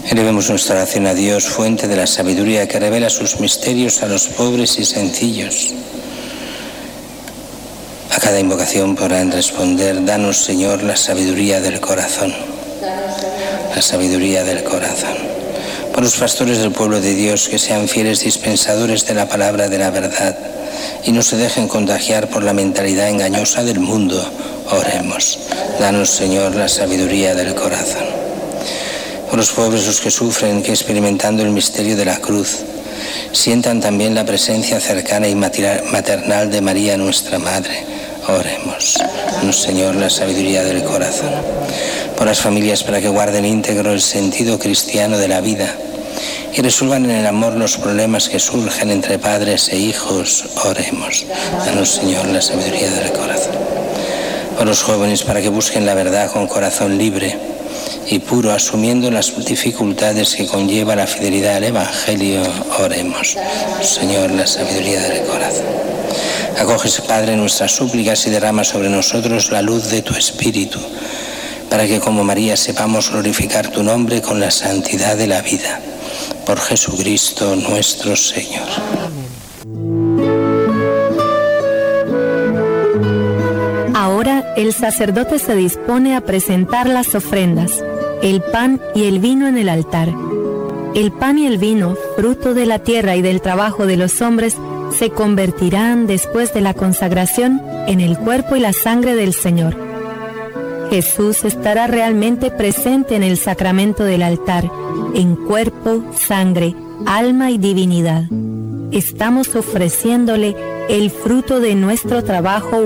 Elevemos nuestra oración a Dios, fuente de la sabiduría que revela sus misterios a los pobres y sencillos. A cada invocación podrán responder: danos, Señor, la sabiduría del corazón. La sabiduría del corazón. Por los pastores del pueblo de Dios, que sean fieles dispensadores de la palabra de la verdad y no se dejen contagiar por la mentalidad engañosa del mundo, oremos. Danos, Señor, la sabiduría del corazón. Por los pobres, los que sufren, que experimentando el misterio de la cruz, sientan también la presencia cercana y maternal de María, nuestra Madre, oremos. Danos, Señor, la sabiduría del corazón. Por las familias, para que guarden íntegro el sentido cristiano de la vida y resuelvan en el amor los problemas que surgen entre padres e hijos, oremos. Danos, Señor, la sabiduría del corazón. Por los jóvenes, para que busquen la verdad con corazón libre y puro, asumiendo las dificultades que conlleva la fidelidad al Evangelio, oremos. Señor, la sabiduría del corazón. Acoge, Padre, nuestras súplicas y derrama sobre nosotros la luz de tu Espíritu, para que como María sepamos glorificar tu nombre con la santidad de la vida. Por Jesucristo nuestro Señor. Ahora el sacerdote se dispone a presentar las ofrendas, el pan y el vino en el altar. El pan y el vino, fruto de la tierra y del trabajo de los hombres, se convertirán después de la consagración en el cuerpo y la sangre del Señor. Jesús estará realmente presente en el sacramento del altar, en cuerpo, sangre, alma y divinidad. Estamos ofreciéndole el fruto de nuestro trabajo